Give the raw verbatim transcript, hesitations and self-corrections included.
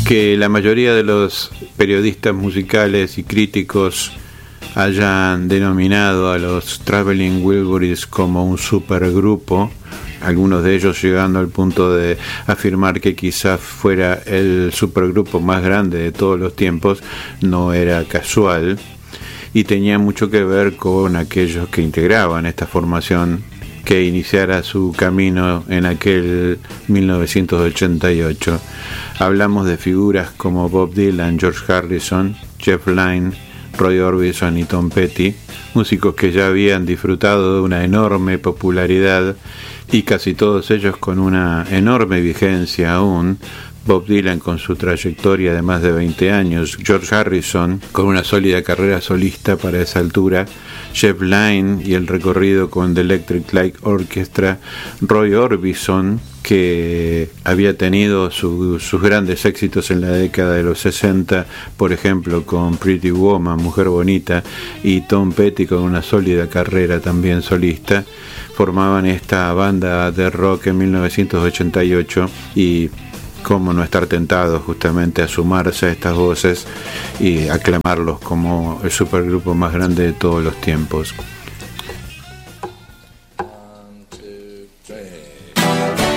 que la mayoría de los periodistas musicales y críticos hayan denominado a los Traveling Wilburys como un supergrupo, algunos de ellos llegando al punto de afirmar que quizás fuera el supergrupo más grande de todos los tiempos, no era casual y tenía mucho que ver con aquellos que integraban esta formación que iniciara su camino en aquel mil novecientos ochenta y ocho. Hablamos de figuras como Bob Dylan, George Harrison, Jeff Lynne, Roy Orbison y Tom Petty, músicos que ya habían disfrutado de una enorme popularidad y casi todos ellos con una enorme vigencia aún. Bob Dylan con su trayectoria de más de veinte años, George Harrison con una sólida carrera solista para esa altura, Jeff Lynne y el recorrido con The Electric Light Orchestra, Roy Orbison, que había tenido su, sus grandes éxitos en la década de los sesenta, por ejemplo con Pretty Woman, Mujer Bonita, y Tom Petty con una sólida carrera también solista, formaban esta banda de rock en mil novecientos ochenta y ocho y cómo no estar tentados justamente a sumarse a estas voces y aclamarlos como el supergrupo más grande de todos los tiempos.